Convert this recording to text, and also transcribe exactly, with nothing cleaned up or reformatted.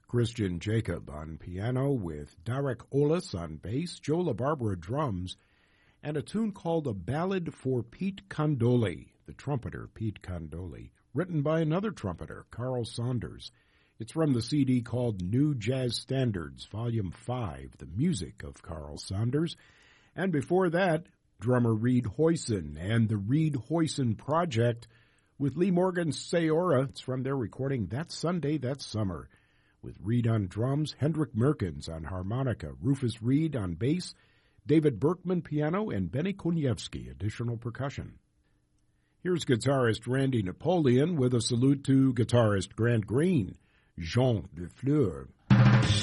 Christian Jacob on piano with Derek Olis on bass, Joe LaBarbera drums, and a tune called A Ballad for Pete Condoli, the trumpeter Pete Condoli, written by another trumpeter, Carl Saunders. It's from the C D called New Jazz Standards, Volume five, the music of Carl Saunders. And before that, drummer Reed Hoyson and the Reed Hoyson Project with Lee Morgan Sayora. It's from their recording That Sunday, That Summer, with Reed on drums, Hendrik Merkens on harmonica, Rufus Reed on bass, David Berkman piano, and Benny Kuniewski additional percussion. Here's guitarist Randy Napoleon with a salute to guitarist Grant Green, Jean Defleur,